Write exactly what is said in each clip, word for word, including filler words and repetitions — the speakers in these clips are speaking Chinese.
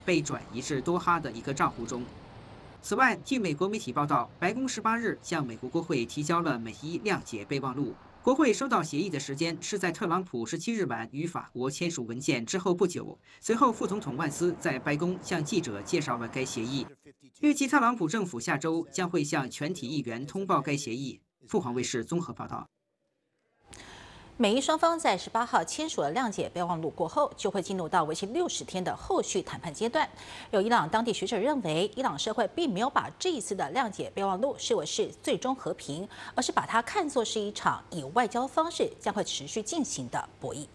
被转移至多哈的一个账户中。此外，据美国媒体报道，白宫十八日向美国国会提交了美伊谅解备忘录。国会收到协议的时间是在特朗普十七日晚与法国签署文件之后不久。随后，副总统万斯在白宫向记者介绍了该协议。预计特朗普政府下周将会向全体议员通报该协议。凤凰卫视综合报道。 美伊双方在十八号签署了谅解备忘录过后，就会进入到为期六十天的后续谈判阶段。有伊朗当地学者认为，伊朗社会并没有把这一次的谅解备忘录视为是最终和平，而是把它看作是一场以外交方式将会持续进行的博弈。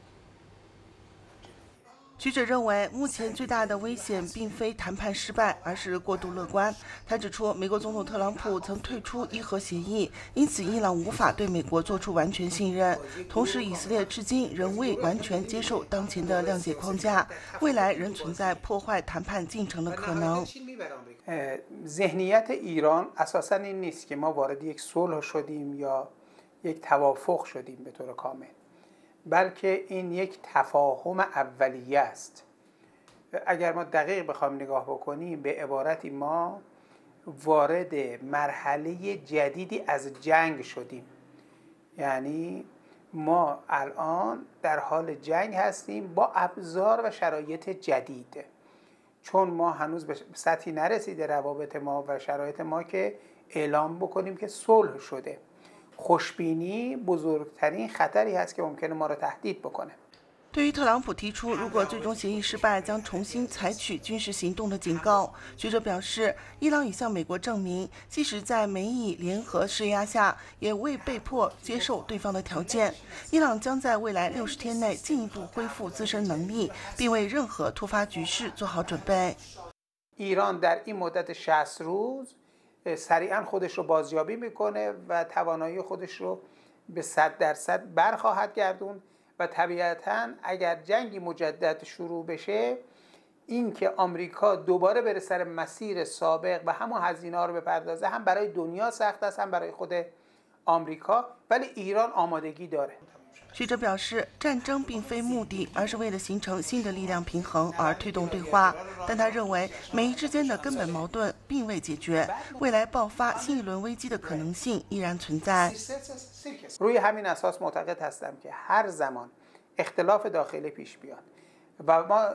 学者认为，目前最大的危险并非谈判失败，而是过度乐观。他指出，美国总统特朗普曾退出伊核协议，因此伊朗无法对美国做出完全信任。同时，以色列至今仍未完全接受当前的谅解框架，未来仍存在破坏谈判进程的可能。 ذهنیت ایران اساساً این نیست که ما وارد یک صلح شدیم یا یک توافق شدیم به طور کامل. بلکه این یک تفاهم اولیه است. اگر ما دقیق بخوایم نگاه بکنیم به عبارتی ما وارد مرحله جدیدی از جنگ شدیم. یعنی ما الان در حال جنگ هستیم با ابزار و شرایط جدید. چون ما هنوز به سطحی نرسیده روابط ما و شرایط ما که اعلام بکنیم که صلح شده. خوشبینی بزرگترین خطری هست که ممکنه ما را تهدید بکنه. 对于特朗普提出如果最终协议失败将重新采取军事行动的警告，学者表示，伊朗已向美国证明，即使在美以联合施压下，也未被迫接受对方的条件。伊朗将在未来六十天内进一步恢复自身能力，并为任何突发局势做好准备。 ایران در این مدت شصت روز سریعا خودش رو بازیابی میکنه و توانایی خودش رو به صد درصد برخواهد گردوند و طبیعتاً اگر جنگی مجدد شروع بشه این که آمریکا دوباره بره سر مسیر سابق و همون هزینه ها رو بپردازه هم برای دنیا سخت است هم برای خود آمریکا ولی ایران آمادگی داره. 学者表示，战争并非目的，而是为了形成新的力量平衡而推动对话。但他认为，美伊之间的根本矛盾并未解决，未来爆发新一轮危机的可能性依然存在。 روی همین اساس معتقد هستم که هر زمان اختلاف داخلی پیش بیاد و ما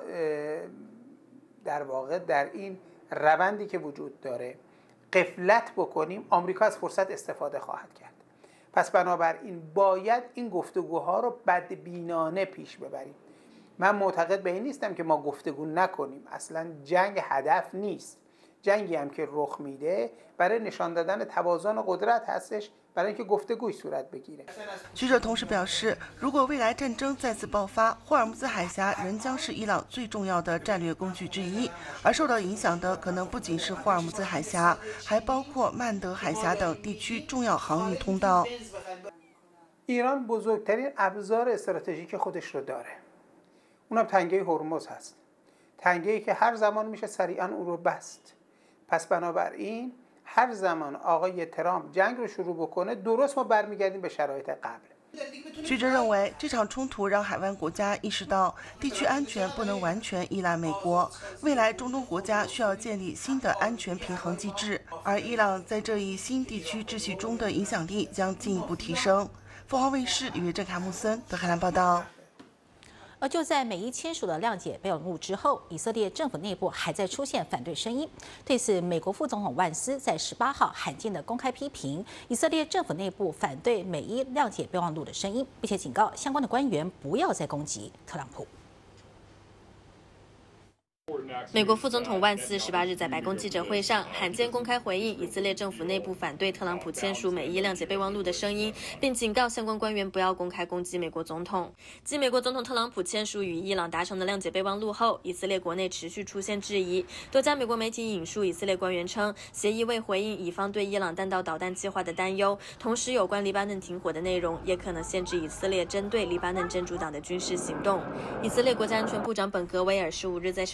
در واقع در این روندی که وجود داره غفلت بکنیم آمریکا از فرصت استفاده خواهد کرد. پس بنابراین باید این گفتگوها رو بدبینانه پیش ببریم. من معتقد به این نیستم که ما گفتگو نکنیم. اصلا جنگ هدف نیست. جنگی هم که رخ میده برای نشان دادن توازن قدرت هستش برای اینکه گفتگوی صورت بگیره. 学者同时表示，如果未来战争再次爆发，霍尔木兹海峡仍将是伊朗最重要的战略工具之一，而受到影响的可能不仅是霍尔木兹海峡，还包括曼德海峡等地区重要航运通道。 ایران بزرگترین ابزار استراتژیک خودش رو داره. اونم تنگه هرمز هست. تنگه‌ای که هر زمان میشه سریعا اون رو بست. پس بنابراین هر زمان آقای ترامپ جنگ رو شروع بکنه درست ما برمیگردیم به شرایط قبل. 学者认为，这场冲突让海湾国家意识到，地区安全不能完全依赖美国。未来中东国家需要建立新的安全平衡机制，而伊朗在这一新地区秩序中的影响力将进一步提升。凤凰卫视李月正、卡木森德黑兰报道。 而就在美伊签署了谅解备忘录之后，以色列政府内部还在出现反对声音。对此，美国副总统万斯在十八号罕见的公开批评以色列政府内部反对美伊谅解备忘录的声音，并且警告相关的官员不要再攻击特朗普。 美国副总统万斯十八日在白宫记者会上罕见公开回应以色列政府内部反对特朗普签署美伊谅解备忘录的声音，并警告相关官员不要公开攻击美国总统。继美国总统特朗普签署与伊朗达成的谅解备忘录后，以色列国内持续出现质疑。多家美国媒体引述以色列官员称，协议未回应以方对伊朗弹道导弹计划的担忧，同时有关黎巴嫩停火的内容也可能限制以色列针对黎巴嫩真主党的军事行动。以色列国家安全部长本格维尔十五日在社交媒体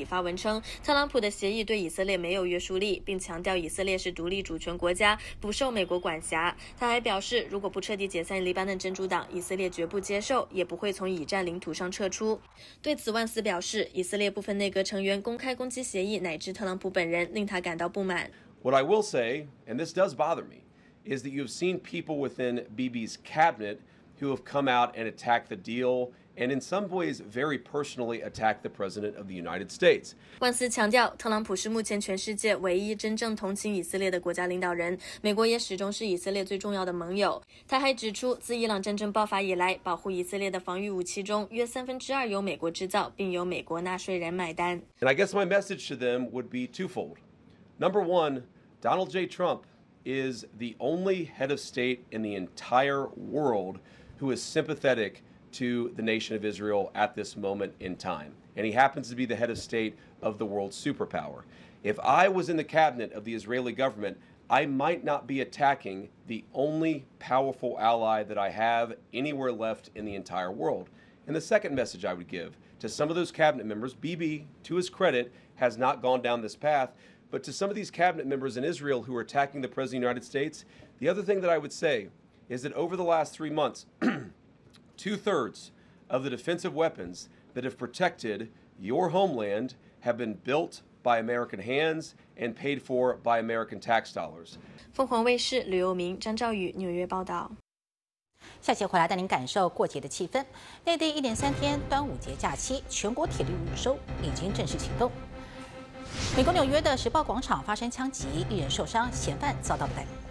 发文称，特朗普的协议对以色列没有约束力，并强调以色列是独立主权国家，不受美国管辖。他还表示，如果不彻底解散黎巴嫩真主党，以色列绝不接受，也不会从已占领土上撤出。对此，万斯表示，以色列部分内阁成员公开攻击协议乃至特朗普本人，令他感到不满。 What I will say, and this does bother me, is that you've seen people within Bibi's cabinet who have come out and attacked the deal, and in some ways very personally attacked the President of the United States. 万斯强调，特朗普是目前全世界唯一真正同情以色列的国家领导人，美国也始终是以色列最重要的盟友。他还指出，自伊朗战争爆发以来，保护以色列的防御武器中约三分之二由美国制造，并由美国纳税人买单。 And I guess my message to them would be twofold. Number one, Donald J. Trump is the only head of state in the entire world who is sympathetic to the nation of Israel at this moment in time. And he happens to be the head of state of the world's superpower. If I was in the cabinet of the Israeli government, I might not be attacking the only powerful ally that I have anywhere left in the entire world. And the second message I would give to some of those cabinet members, Bibi, to his credit, has not gone down this path, but to some of these cabinet members in Israel who are attacking the President of the United States, the other thing that I would say is that over the last three months, two-thirds of the defensive weapons that have protected your homeland have been built by American hands and paid for by American tax dollars. 凤凰卫视吕佑明、张兆宇纽约报道。 下节回来带您感受过节的气氛。内地一连三天端午节假期，全国铁路预收已经正式启动。美国纽约的时报广场发生枪击，一人受伤，嫌犯遭到逮捕。